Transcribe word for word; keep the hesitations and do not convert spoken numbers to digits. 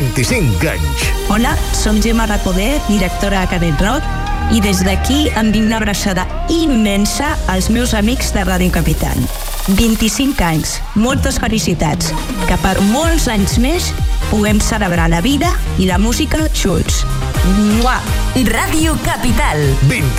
vint-i-cinc anys. Hola, som Gemma Recoder, directora de Canet Rock, i des d'aquí em dic una abraçada immensa als meus amics de Ràdio Capital. vint-i-cinc anys, moltes felicitats, que per molts anys més puguem celebrar la vida i la música junts. Mua! Ràdio Capital. vint